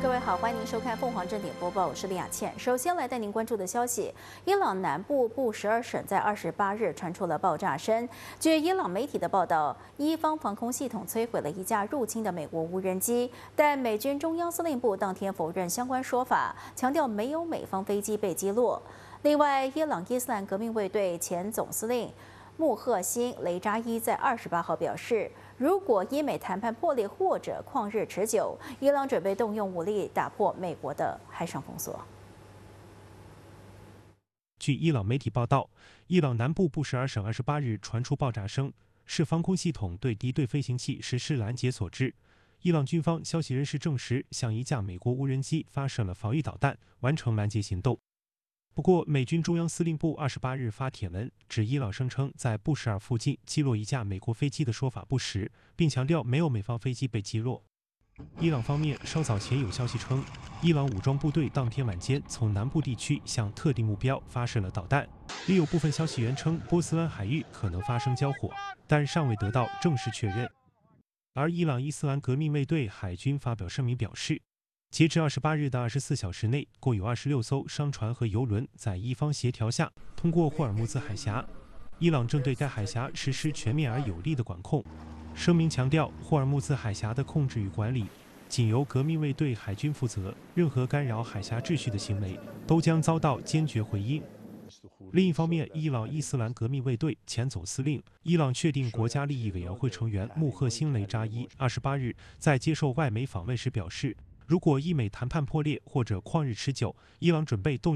各位好，欢迎您收看凤凰正点播报，我是李雅倩。首先来带您关注的消息：伊朗南部布什尔省在28日传出了爆炸声。据伊朗媒体的报道，伊方防空系统摧毁了一架入侵的美国无人机，但美军中央司令部当天否认相关说法，强调没有美方飞机被击落。另外，伊朗伊斯兰革命卫队前总司令穆赫辛·雷扎伊在28号表示，如果伊美谈判破裂或者旷日持久，伊朗准备动用武力打破美国的海上封锁。 据伊朗媒体报道，伊朗南部布什尔省28日传出爆炸声，是防空系统对敌对飞行器实施拦截所致。伊朗军方消息人士证实，向一架美国无人机发射了防御导弹，完成拦截行动。不过，美军中央司令部28日发帖文指伊朗声称在布什尔附近击落一架美国飞机的说法不实，并强调没有美方飞机被击落。伊朗方面稍早前有消息称，伊朗武装部队当天晚间从南部地区向特定目标发射了导弹，另有部分消息源称波斯湾海域可能发生交火，但尚未得到正式确认。而伊朗伊斯兰革命卫队海军发表声明表示，截至28日的24小时内，共有26艘商船和油轮在伊方协调下通过霍尔木兹海峡。伊朗正对该海峡实施全面而有力的管控。声明强调，霍尔木兹海峡的控制与管理仅由革命卫队海军负责，任何干扰海峡秩序的行为都将遭到坚决回应。另一方面，伊朗伊斯兰革命卫队前总司令、伊朗确定国家利益委员会成员穆赫辛·雷扎伊28日在接受外媒访问时表示，如果伊美谈判破裂或者旷日持久，伊朗准备动